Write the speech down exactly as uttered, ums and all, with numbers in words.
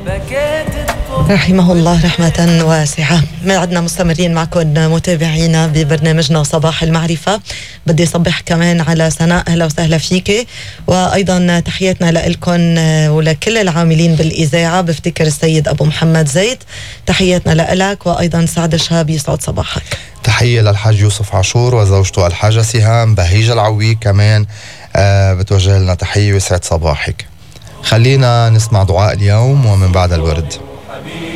رحمه الله رحمة واسعة. عدنا مستمرين معكم متابعينا ببرنامجنا صباح المعرفة. بدي صبح كمان على سناء، أهلا وسهلا فيك، وأيضا تحياتنا لكم ولكل العاملين بالإذاعة. بفتكر السيد أبو محمد زيد، تحياتنا لك، وأيضا سعد الشهاب يسعد صباحك. تحية للحاج يوسف عاشور وزوجته الحاجة سهام. بهيجة العوي كمان آه بتوجه لنا تحية ويسعد صباحك. خلينا نسمع دعاء اليوم ومن بعد الورد.